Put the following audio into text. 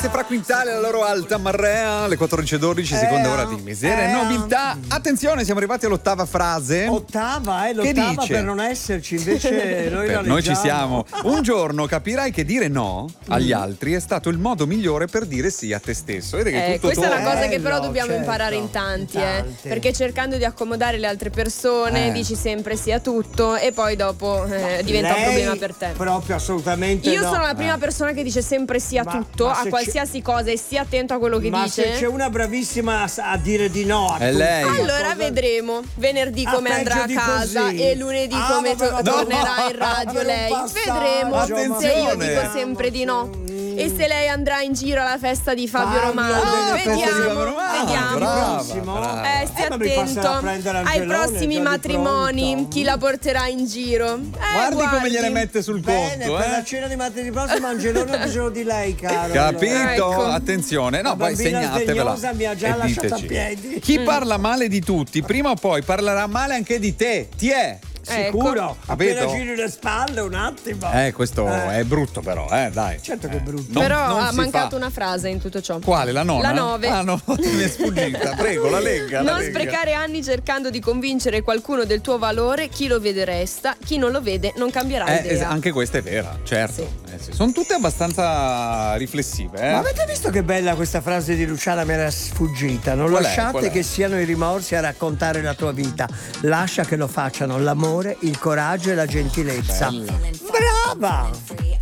Fabrizio e Fra Quintale, la loro Alta Marrea, alle 14:12, seconda ora di Miseria e Nobiltà. Attenzione, siamo arrivati all'ottava frase. L'ottava Che dice? per non esserci, invece noi la Noi ci leggiamo. siamo. Un giorno capirai che dire no agli altri è stato il modo migliore per dire sì a te stesso. Vedi che tutto questa è torna. una cosa che però Bello, dobbiamo certo. imparare in tanti, Tanti. perché cercando di accomodare le altre persone dici sempre sì a tutto e poi dopo diventa un Lei problema per te. Proprio assolutamente Io no. sono la prima persona che dice sempre sì a tutto, ma a se qualsiasi cosa, e stia attento a quello che Ma dice. se c'è una bravissima a dire di no a È tutto, lei. Allora cosa- vedremo venerdì come peggio andrà a di casa così. e lunedì come vabbè, ma tornerà in no, radio per un lei. passaggio, Vedremo se io Attenzione. dico sempre di no. E se lei andrà in giro alla festa di Fabio Fabio, Romano. la festa di Vediamo, Fabio Romano, vediamo. brava, Prossimo? brava. Stia ma mi passerà a attento prendere ai Angelone, prossimi già di matrimoni, pronto. chi la porterà in giro. Guardi come gliele mette sul Bene, conto, per la cena di martedì prossimo Angelone ho bisogno di lei, caro. Capito? Ecco. Attenzione, no, La poi bambina segnatevela. sdegnosa mi ha già e lasciato a diteci. piedi. Chi parla male di tutti, prima o poi parlerà male anche di te. Ti è. Sicuro, appena Capito? giri le spalle un attimo. Questo è brutto però, dai. Certo che è brutto. Però non ha si mancato fa. una frase in tutto ciò. Quale? La nona? La 9. Ah no, mi è sfuggita. Prego, la legga. la Non legga. sprecare anni cercando di convincere qualcuno del tuo valore, chi lo vede resta, chi non lo vede non cambierà idea. Anche questa è vera, certo. Sì. Sono tutte abbastanza riflessive. Ma avete visto che bella questa frase di Luciana? Mi era sfuggita. Non Qual è? lasciate Qual è? che siano i rimorsi a raccontare la tua vita. Lascia che lo facciano l'amore, il coraggio e la gentilezza. Bella. Brava!